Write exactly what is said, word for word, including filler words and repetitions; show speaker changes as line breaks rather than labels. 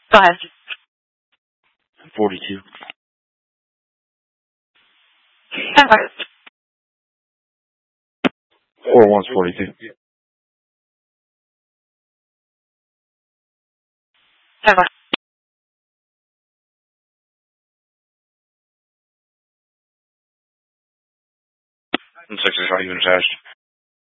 Go ahead.
Forty-two.
Ten five.
Four one's forty-two.
Ten five.
Six is how you attached.